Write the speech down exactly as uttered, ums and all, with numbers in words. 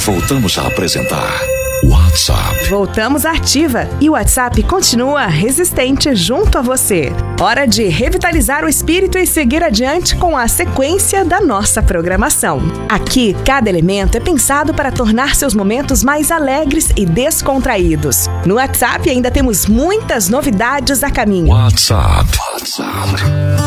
Voltamos a apresentar WhatsApp. Voltamos à ativa e o WhatsApp continua resistente junto a você. Hora de revitalizar o espírito e seguir adiante com a sequência da nossa programação. Aqui, cada elemento é pensado para tornar seus momentos mais alegres e descontraídos. No WhatsApp ainda temos muitas novidades a caminho. WhatsApp. WhatsApp.